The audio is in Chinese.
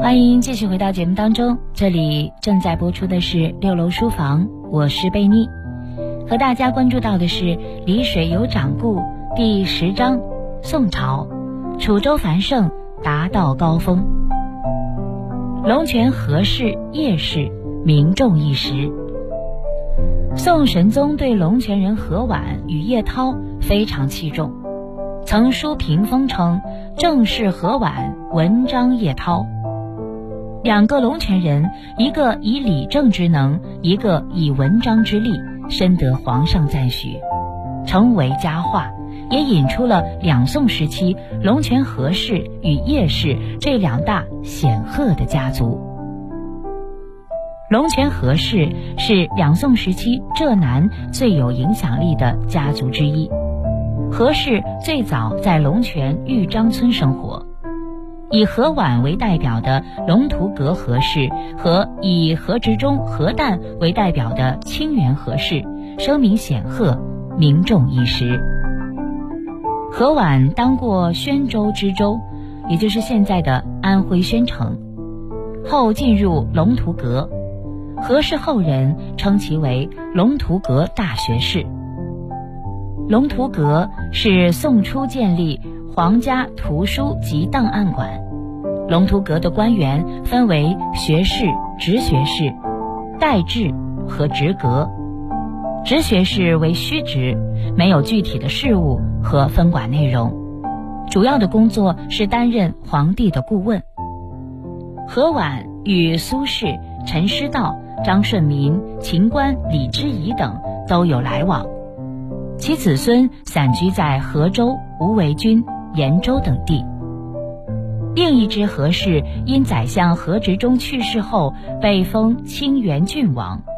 欢迎继续回到节目当中，这里正在播出的是六楼书房，我是贝妮，和大家关注到的是离水有掌故第10章，宋朝楚州繁盛达到高峰。龙泉何氏叶氏名重一时。宋神宗对龙泉人何婉与叶涛非常器重，曾书屏风称正是何婉，文章叶涛。两个龙泉人，一个以理政之能，一个以文章之力，深得皇上赞许，成为佳话，也引出了两宋时期龙泉何氏与叶氏这两大显赫的家族。龙泉何氏是两宋时期浙南最有影响力的家族之一。何氏最早在龙泉玉章村生活，以何婉为代表的龙图阁何氏和以何执中、何旦为代表的清源何氏声名显赫，名重一时。何婉当过宣州知州，也就是现在的安徽宣城，后进入龙图阁。何氏后人称其为龙图阁大学士。龙图阁是宋初建立皇家图书及档案馆。龙图阁的官员分为学士、直学士、代制和职阁。直学士为虚职，没有具体的事务和分管内容，主要的工作是担任皇帝的顾问。何婉与苏轼、陈师道、张顺民、秦观、李之仪等都有来往，其子孙散居在河州、无为郡、延州等地。另一支何氏因宰相何执中去世后被封清源郡王，